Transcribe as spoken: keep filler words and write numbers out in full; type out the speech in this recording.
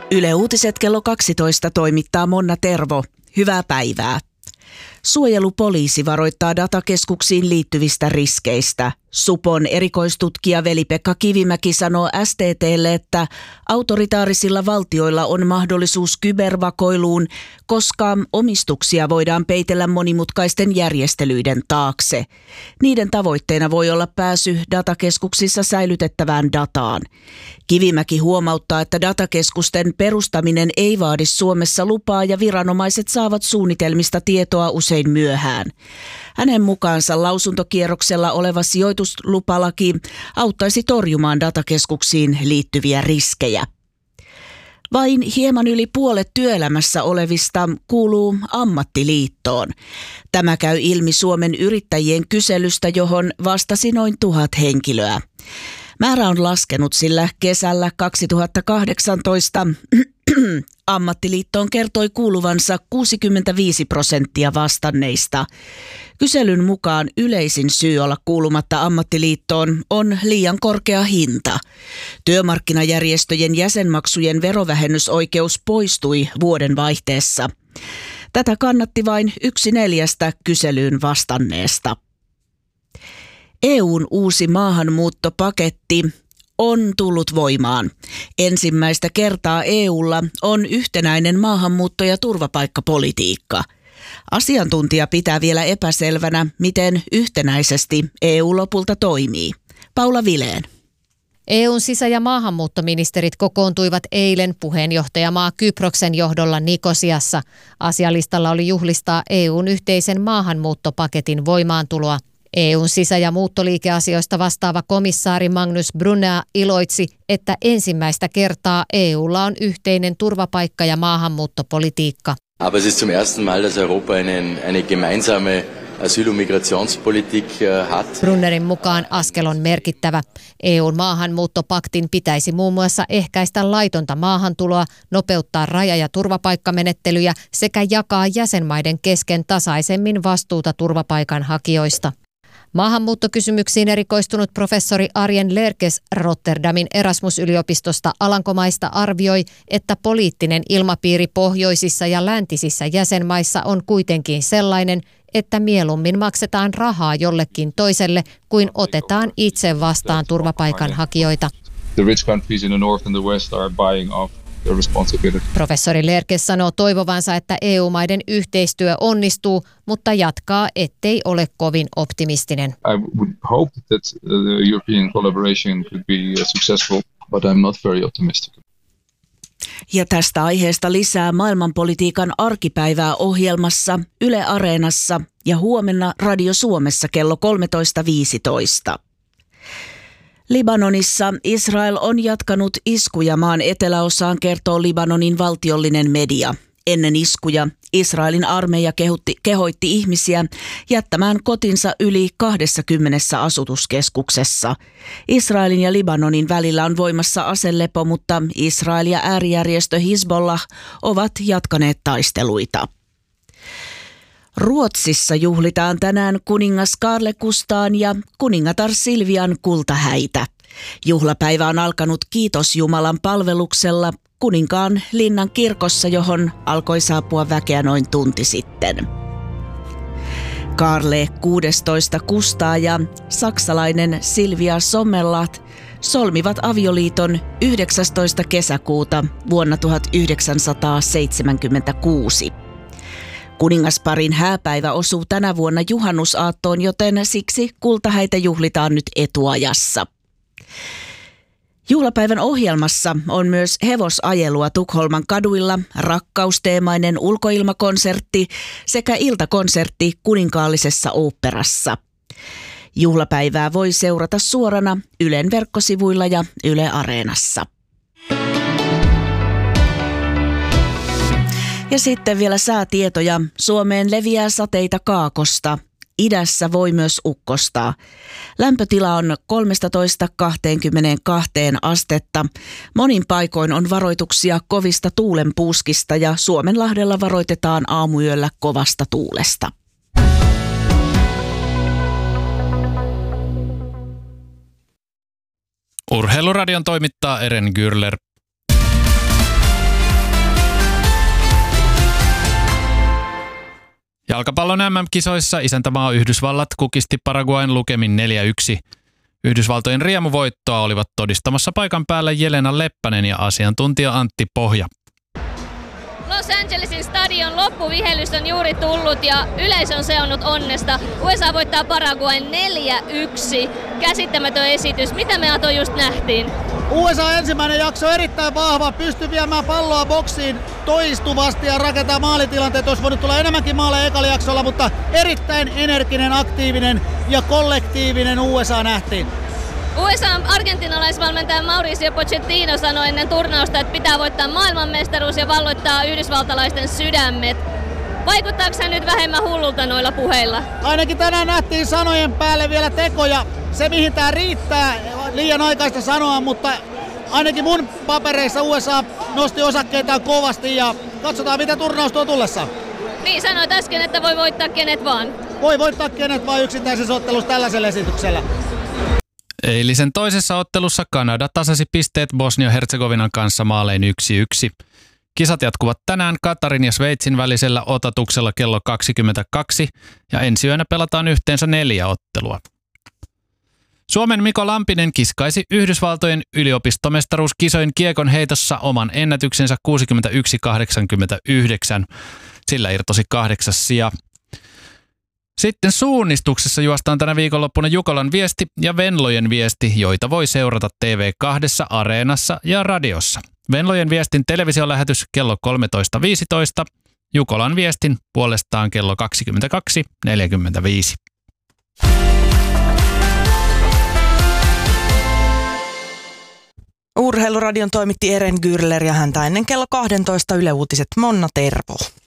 Yle Uutiset kello kaksitoista toimittaa Monna Tervo. Hyvää päivää. Suojelupoliisi varoittaa datakeskuksiin liittyvistä riskeistä. Supon erikoistutkija Veli-Pekka Kivimäki sanoo S T T:lle, että autoritaarisilla valtioilla on mahdollisuus kybervakoiluun, koska omistuksia voidaan peitellä monimutkaisten järjestelyiden taakse. Niiden tavoitteena voi olla pääsy datakeskuksissa säilytettävään dataan. Kivimäki huomauttaa, että datakeskusten perustaminen ei vaadi Suomessa lupaa ja viranomaiset saavat suunnitelmista tietoa usein myöhään. Hänen mukaansa lausuntokierroksella oleva sijoituslupalaki auttaisi torjumaan datakeskuksiin liittyviä riskejä. Vain hieman yli puolet työelämässä olevista kuuluu ammattiliittoon. Tämä käy ilmi Suomen yrittäjien kyselystä, johon vastasi noin tuhat henkilöä. Määrä on laskenut, sillä kesällä kaksituhattakahdeksantoista ammattiliittoon kertoi kuuluvansa kuusikymmentäviisi prosenttia vastanneista. Kyselyn mukaan yleisin syy olla kuulumatta ammattiliittoon on liian korkea hinta. Työmarkkinajärjestöjen jäsenmaksujen verovähennysoikeus poistui vuoden vaihteessa. Tätä kannatti vain yksi neljästä kyselyyn vastanneesta. E U:n uusi maahanmuuttopaketti on tullut voimaan. Ensimmäistä kertaa E U:lla on yhtenäinen maahanmuutto- ja turvapaikkapolitiikka. Asiantuntija pitää vielä epäselvänä, miten yhtenäisesti E U lopulta toimii. Paula Vilén. E U:n sisä- ja maahanmuuttoministerit kokoontuivat eilen puheenjohtajamaa Kyproksen johdolla Nikosiassa. Asialistalla oli juhlistaa E U:n yhteisen maahanmuuttopaketin voimaantuloa. E U:n sisä- ja muuttoliikeasioista vastaava komissaari Magnus Brunner iloitsi, että ensimmäistä kertaa E U:lla on yhteinen turvapaikka- ja maahanmuuttopolitiikka. Aber es ist zum ersten Mal, dass Europa einen, eine gemeinsame Asyl- und Migrationspolitik hat. Brunnerin mukaan askel on merkittävä. E U:n maahanmuuttopaktin pitäisi muun muassa ehkäistä laitonta maahantuloa, nopeuttaa raja- ja turvapaikkamenettelyjä sekä jakaa jäsenmaiden kesken tasaisemmin vastuuta turvapaikanhakijoista. Maahanmuuttokysymyksiin erikoistunut professori Arjen Lerkes Rotterdamin Erasmus-yliopistosta Alankomaista arvioi, että poliittinen ilmapiiri pohjoisissa ja läntisissä jäsenmaissa on kuitenkin sellainen, että mieluummin maksetaan rahaa jollekin toiselle kuin otetaan itse vastaan turvapaikanhakijoita. The rich countries in the north and the west are buying off. Professori Lerkes sanoo toivovansa, että E U-maiden yhteistyö onnistuu, mutta jatkaa, ettei ole kovin optimistinen. I would hope that the European collaboration could be successful, but I'm not very optimistic. Ja tästä aiheesta lisää maailmanpolitiikan arkipäivää ohjelmassa Yle Areenassa ja huomenna Radio Suomessa kello kolmetoista viisitoista. Libanonissa Israel on jatkanut iskuja maan eteläosaan, kertoo Libanonin valtiollinen media. Ennen iskuja Israelin armeija kehotti, kehoitti ihmisiä jättämään kotinsa yli kaksikymmentä asutuskeskuksessa. Israelin ja Libanonin välillä on voimassa aselepo, mutta Israel ja äärijärjestö Hizbollah ovat jatkaneet taisteluita. Ruotsissa juhlitaan tänään kuningas Carl Gustaan ja kuningatar Silvian kultahäitä. Juhlapäivä on alkanut Kiitos Jumalan palveluksella kuninkaan linnan kirkossa, johon alkoi saapua väkeä noin tunti sitten. Carle kuudestoista Gustaa ja saksalainen Silvia Sommerlath solmivat avioliiton yhdeksästoista kesäkuuta vuonna tuhatyhdeksänsataaseitsemänkymmentäkuusi. Kuningasparin hääpäivä osuu tänä vuonna juhannusaattoon, joten siksi kultahäitä juhlitaan nyt etuajassa. Juhlapäivän ohjelmassa on myös hevosajelua Tukholman kaduilla, rakkausteemainen ulkoilmakonsertti sekä iltakonsertti Kuninkaallisessa oopperassa. Juhlapäivää voi seurata suorana Ylen verkkosivuilla ja Yle Areenassa. Ja sitten vielä säätietoja. Suomeen leviää sateita kaakosta. Idässä voi myös ukkostaa. Lämpötila on kolmetoista kaksikymmentäkaksi astetta. Monin paikoin on varoituksia kovista tuulenpuuskista ja Suomenlahdella varoitetaan aamuyöllä kovasta tuulesta. Urheiluradion toimittaa Eren Gürler. Jalkapallon äm äm-kisoissa isäntämaa Yhdysvallat kukisti Paraguayn lukemin neljä yksi. Yhdysvaltojen riemuvoittoa olivat todistamassa paikan päällä Jelena Leppänen ja asiantuntija Antti Pohja. Los Angelesin stadion loppuvihellys on juuri tullut ja yleisö on seonnut onnesta. U S A voittaa Paraguayn neljä yksi. Käsittämätön esitys. Mitä me Ato just nähtiin? U S A ensimmäinen jakso erittäin vahva, pystyi viemään palloa boksiin toistuvasti ja rakentaa maalitilanteet. Olisi voinut tulla enemmänkin maaleja ekalla jaksolla, mutta erittäin energinen, aktiivinen ja kollektiivinen U S A nähtiin. U S A:n argentinalaisvalmentaja Mauricio Pochettino sanoi ennen turnausta, että pitää voittaa maailmanmestaruus ja valloittaa yhdysvaltalaisten sydämet. Vaikuttaako hän nyt vähemmän hullulta noilla puheilla? Ainakin tänään nähtiin sanojen päälle vielä tekoja. Se mihin tää riittää, liian aikaista sanoa, mutta ainakin mun papereissa U S A nosti osakkeitaan kovasti ja katsotaan mitä turnaus tuo tullessa. Niin, sanoit äsken, että voi voittaa kenet vaan. Voi voittaa kenet vaan yksittäisessä ottelussa tällaisella esityksellä. Eilisen toisessa ottelussa Kanada tasasi pisteet Bosnia-Herzegovinan kanssa maalein yksi yksi. Kisat jatkuvat tänään Katarin ja Sveitsin välisellä otatuksella kello kaksikymmentäkaksi ja ensi yönä pelataan yhteensä neljä ottelua. Suomen Miko Lampinen kiskaisi Yhdysvaltojen yliopistomestaruuskisojen kiekon heitossa oman ennätyksensä kuusikymmentäyksi kahdeksankymmentäyhdeksän. Sillä irtosi kahdeksas sija. Sitten suunnistuksessa juostaan tänä viikonloppuna Jukolan viesti ja Venlojen viesti, joita voi seurata T V kaksi, Areenassa ja radiossa. Venlojen viestin televisiolähetys kello kolmetoista viisitoista, Jukolan viestin puolestaan kello kaksikymmentäkaksi neljäkymmentäviisi. Urheiluradion toimitti Eren Gürler ja häntä ennen kello kaksitoista Yle Uutiset Monna Tervo.